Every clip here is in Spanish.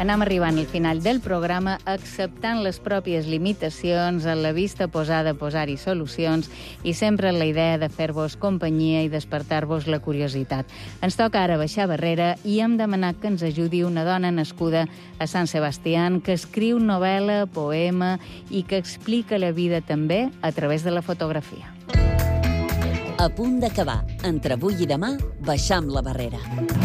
Anem arribant al final del programa acceptant les pròpies limitacions, a la vista posada posar-hi solucions i sempre amb la idea de fer-vos companyia i despertar-vos la curiositat. Ens toca ara baixar barrera i hem demanat que ens ajudi una dona nascuda a Sant Sebastián que escriu novel·la, poema i que explica la vida també a través de la fotografia. A punt d'acabar. Entre avui i demà, baixam la barrera.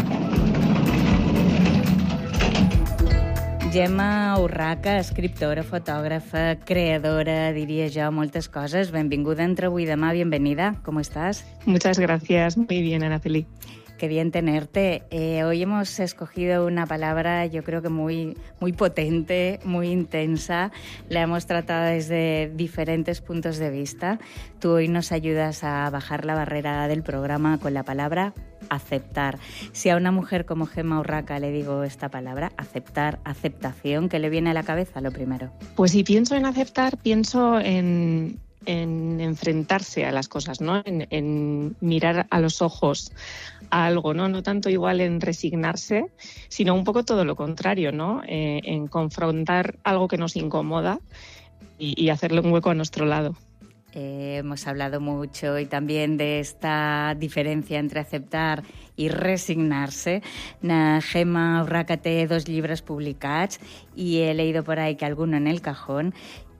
Gemma Urraca, escriptora, fotògrafa, creadora, diría yo, moltes cosas. Benvinguda entre avui i demà, bienvenida. ¿Cómo estás? Muchas gracias. Muy bien, Araceli. Qué bien tenerte. Hoy hemos escogido una palabra, yo creo que muy potente, muy intensa. La hemos tratado desde diferentes puntos de vista. Tú hoy nos ayudas a bajar la barrera del programa con la palabra aceptar. Si a una mujer como Gemma Urraca le digo esta palabra, aceptar, aceptación, ¿qué le viene a la cabeza lo primero? Pues si pienso en aceptar, pienso en enfrentarse a las cosas, ¿no? En mirar a los ojos a algo, ¿no? No tanto igual en resignarse, sino un poco todo lo contrario, ¿no? En confrontar algo que nos incomoda y hacerle un hueco a nuestro lado. Hemos hablado mucho y también de esta diferència entre aceptar i resignar-se. Gemma Urraca té 2 llibres publicats y he leído por ahí que alguno en el cajón.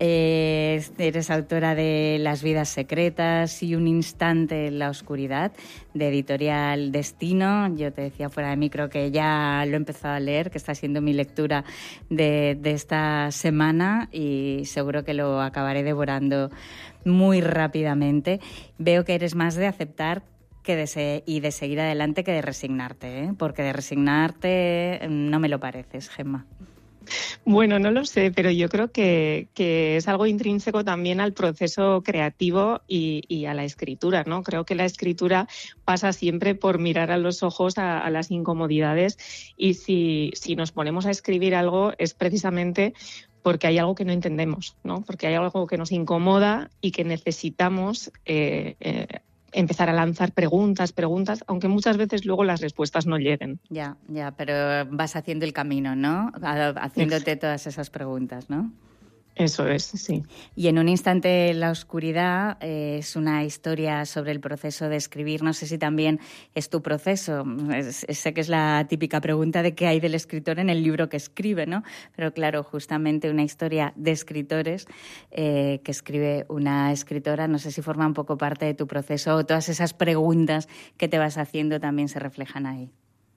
Eres autora de Las vidas secretas y Un instante en la oscuridad, de editorial Destino. Yo te decía fuera de micro que ya lo he empezado a leer, que está siendo mi lectura de esta semana y seguro que lo acabaré devorando muy rápidamente. Veo que eres más de aceptar y de seguir adelante que de resignarte, ¿eh? Porque de resignarte no me lo pareces, Gemma. Bueno, no lo sé, pero yo creo que es algo intrínseco también al proceso creativo y a la escritura, ¿no? Creo que la escritura pasa siempre por mirar a los ojos a las incomodidades y si nos ponemos a escribir algo es precisamente porque hay algo que no entendemos, ¿no? Porque hay algo que nos incomoda y que necesitamos empezar a lanzar preguntas, aunque muchas veces luego las respuestas no lleguen. Ya, pero vas haciendo el camino, ¿no? Haciéndote todas esas preguntas, ¿no? Eso es, sí. Y En un instante en la oscuridad es una historia sobre el proceso de escribir. No sé si también es tu proceso. Sé que es la típica pregunta de qué hay del escritor en el libro que escribe, ¿no? Pero claro, justamente una historia de escritores que escribe una escritora. No sé si forma un poco parte de tu proceso o todas esas preguntas que te vas haciendo también se reflejan ahí.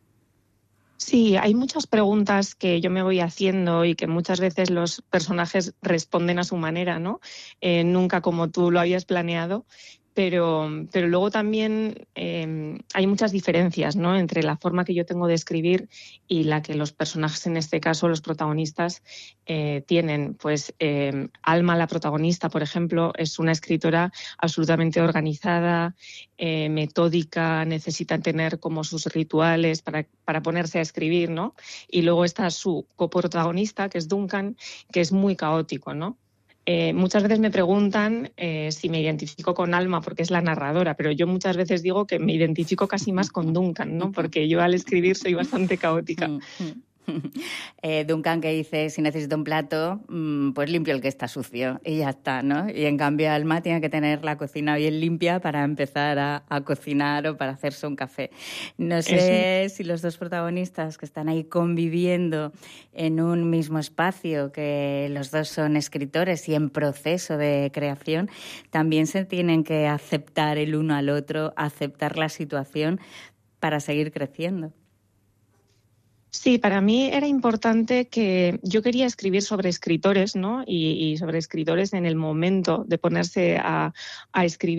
Sí, hay muchas preguntas que yo me voy haciendo y que muchas veces los personajes responden a su manera, ¿no? Nunca como tú lo habías planeado, pero luego también hay muchas diferencias, ¿no? Entre la forma que yo tengo de escribir y la que los personajes, en este caso los protagonistas, tienen. Pues Alma, la protagonista, por ejemplo, es una escritora absolutamente organizada, metódica, necesita tener como sus rituales para ponerse a escribir, ¿no? Y luego está su coprotagonista, que es Duncan, que es muy caótico, ¿no? Muchas veces me preguntan si me identifico con Alma porque es la narradora, pero yo muchas veces digo que me identifico casi más con Duncan, ¿no? Porque yo al escribir soy bastante caótica. Duncan, que dice, si necesito un plato, pues limpio el que está sucio y ya está, ¿no? Y en cambio Alma tiene que tener la cocina bien limpia para empezar a cocinar o para hacerse un café. No sé si los 2 protagonistas que están ahí conviviendo en un mismo espacio, que los 2 son escritores y en proceso de creación, también se tienen que aceptar el uno al otro, aceptar la situación para seguir creciendo. Sí, para mí era importante que yo quería escribir sobre escritores, ¿no? Y sobre escritores en el momento de ponerse a escribir.